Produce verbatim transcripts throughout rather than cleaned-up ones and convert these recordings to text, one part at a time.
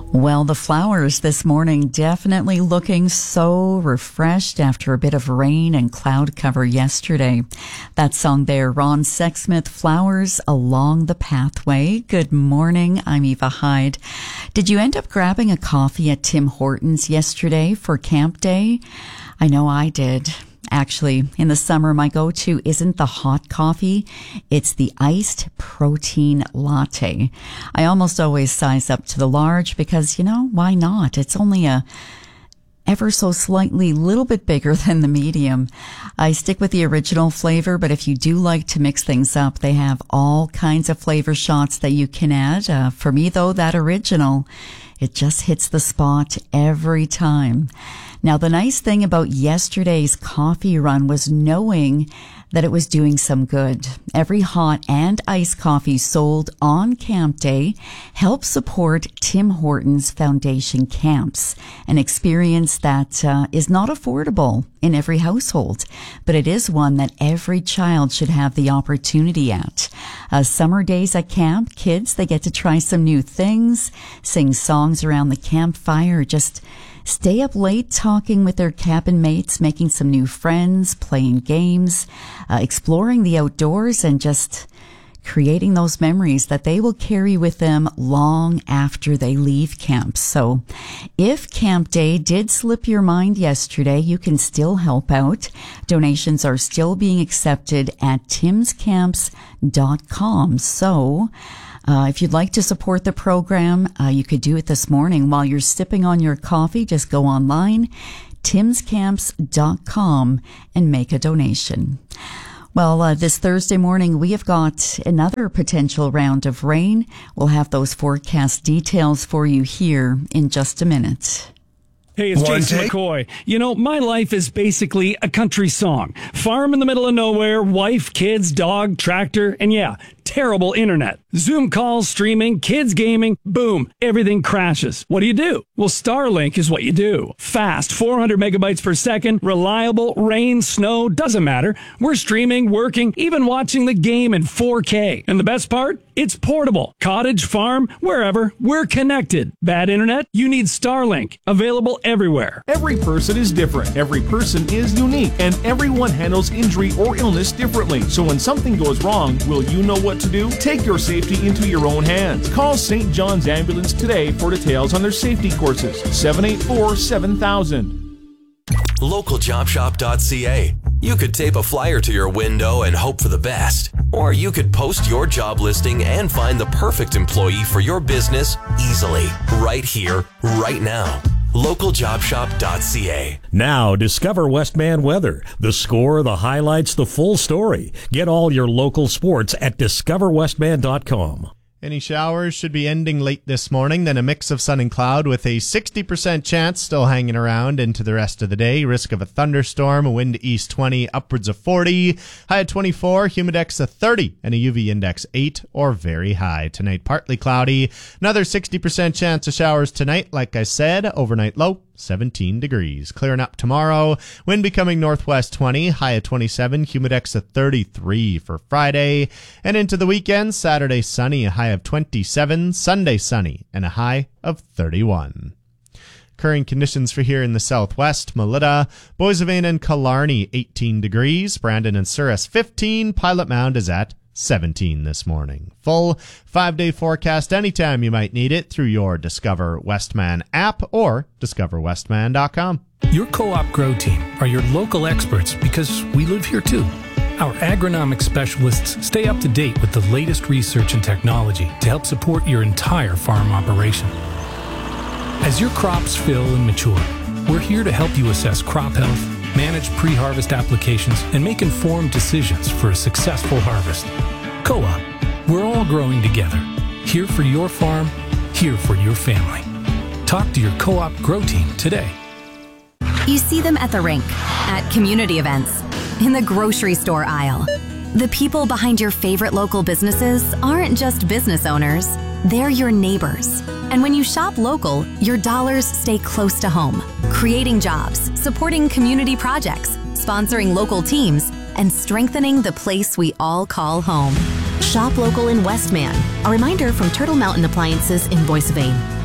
Well, the flowers this morning definitely looking so refreshed after a bit of rain and cloud cover yesterday. That song there, Ron Sexsmith, Flowers Along the Pathway. Good morning, I'm Eva Hyde. Did you end up grabbing a coffee at Tim Hortons yesterday for Camp Day? I know I did. Actually, in the summer, my go-to isn't the hot coffee. It's the iced protein latte. I almost always size up to the large because, you know, why not? It's only a ever so slightly little bit bigger than the medium. I stick with the original flavor, but if you do like to mix things up, they have all kinds of flavor shots that you can add. Uh, for me, though, that original, it just hits the spot every time. Now, the nice thing about yesterday's coffee run was knowing that it was doing some good. Every hot and iced coffee sold on Camp Day helps support Tim Hortons Foundation camps, an experience that uh, is not affordable in every household, but it is one that every child should have the opportunity at. Uh, summer days at camp, kids, they get to try some new things, sing songs around the campfire, just stay up late talking with their cabin mates, making some new friends, playing games, uh, exploring the outdoors, and just creating those memories that they will carry with them long after they leave camp. So if Camp Day did slip your mind yesterday, you can still help out. Donations are still being accepted at tims camps dot com. So Uh, if you'd like to support the program, uh, you could do it this morning while you're sipping on your coffee. Just go online, tims camps dot com, and make a donation. Well, uh, this Thursday morning, we have got another potential round of rain. We'll have those forecast details for you here in just a minute. Hey, it's One Jason take. McCoy. You know, my life is basically a country song. Farm in the middle of nowhere, wife, kids, dog, tractor, and yeah, terrible internet. Zoom calls, streaming, kids gaming, boom, everything crashes. What do you do? Well, Starlink is what you do. Fast, four hundred megabytes per second, reliable, rain, snow, doesn't matter. We're streaming, working, even watching the game in four K. And the best part? It's portable. Cottage, farm, wherever, we're connected. Bad internet? You need Starlink. Available everywhere. Every person is different. Every person is unique. And everyone handles injury or illness differently. So when something goes wrong, will you know what to do? Take your safety into your own hands. Call Saint John's Ambulance today for details on their safety courses. seven eight four, seven thousand. local job shop dot c a. You could tape a flyer to your window and hope for the best. Or you could post your job listing and find the perfect employee for your business easily. Right here, right now. local job shop dot c a. Now, discover Westman Weather. The score, the highlights, the full story. Get all your local sports at discover westman dot com. Any showers should be ending late this morning, then a mix of sun and cloud with a sixty percent chance still hanging around into the rest of the day. Risk of a thunderstorm, a wind east twenty, upwards of forty. High at twenty-four, humidex of thirty, and a U V index eight or very high. Tonight, partly cloudy. Another sixty percent chance of showers tonight, like I said. Overnight low, seventeen degrees. Clearing up tomorrow. Wind becoming northwest twenty, high at twenty-seven, humidex of thirty-three for Friday. And into the weekend, Saturday sunny, a high of twenty-seven, Sunday sunny, and a high of thirty-one. Current conditions for here in the southwest, Melita, Boissevain and Killarney, eighteen degrees. Brandon and Souris, fifteen. Pilot Mound is at seventeen this morning. Full five-day forecast anytime you might need it through your Discover Westman app or discover westman dot com. Your Co-op Grow Team are your local experts because we live here too. Our agronomic specialists stay up to date with the latest research and technology to help support your entire farm operation. As your crops fill and mature, we're here to help you assess crop health, manage pre-harvest applications, and make informed decisions for a successful harvest. Co-op, we're all growing together. Here for your farm, here for your family. Talk to your Co-op Grow Team today. You see them at the rink, at community events, in the grocery store aisle. The people behind your favorite local businesses aren't just business owners, they're your neighbors. And when you shop local, your dollars stay close to home, creating jobs, supporting community projects, sponsoring local teams, and strengthening the place we all call home. Shop local in Westman. A reminder from Turtle Mountain Appliances in Boissevain.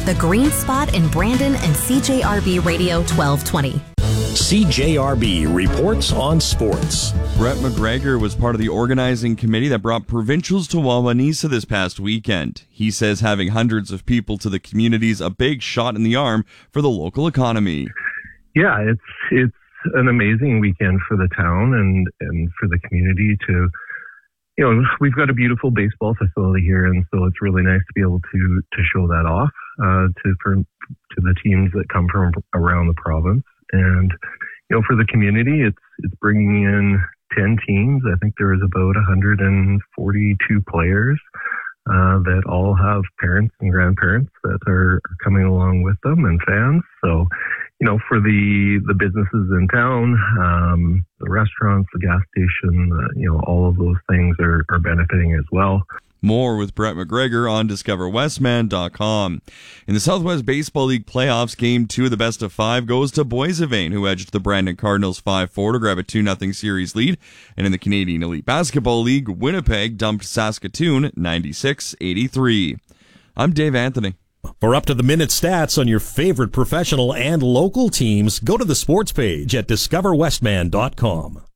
The Green Spot in Brandon and C J R B Radio twelve twenty. C J R B reports on sports. Brett McGregor was part of the organizing committee that brought provincials to Wawanesa this past weekend. He says having hundreds of people to the community is a big shot in the arm for the local economy. Yeah, it's it's an amazing weekend for the town and, and for the community to, you know, we've got a beautiful baseball facility here, and so it's really nice to be able to to show that off uh, to for to the teams that come from around the province. And, you know, for the community, it's it's bringing in ten teams. I think there is about one hundred forty-two players uh, that all have parents and grandparents that are, are coming along with them and fans. So, you know, for the, the businesses in town, um, the restaurants, the gas station, uh, you know, all of those things are, are benefiting as well. More with Brett McGregor on discover westman dot com. In the Southwest Baseball League playoffs, Game two of the best of five goes to Boissevain, who edged the Brandon Cardinals five four to grab a two nothing series lead. And in the Canadian Elite Basketball League, Winnipeg dumped Saskatoon ninety-six eighty-three. I'm Dave Anthony. For up-to-the-minute stats on your favorite professional and local teams, go to the sports page at discover westman dot com.